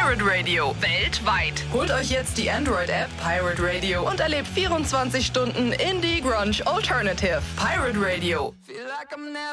Pirate Radio. Weltweit. Holt euch jetzt die Android-App Pirate Radio und erlebt 24 Stunden Indie Grunge Alternative. Pirate Radio.